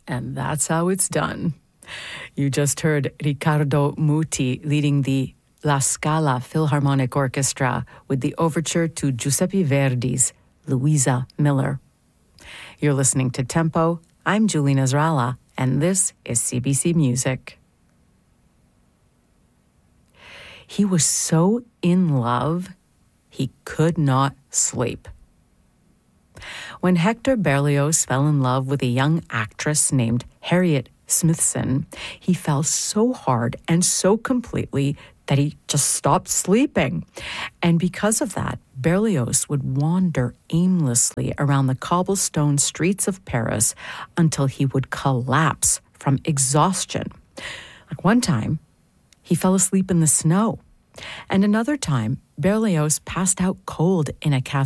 And that's how it's done. You just heard Riccardo Muti leading the La Scala Philharmonic Orchestra with the overture to Giuseppe Verdi's Louisa Miller. You're listening to Tempo. I'm Julie Nasrallah, and this is CBC Music. He was so in love, he could not sleep. When Hector Berlioz fell in love with a young actress named Harriet Smithson, he fell so hard and so completely that he just stopped sleeping. And because of that, Berlioz would wander aimlessly around the cobblestone streets of Paris until he would collapse from exhaustion. Like one time, he fell asleep in the snow. And another time, Berlioz passed out cold in a cafe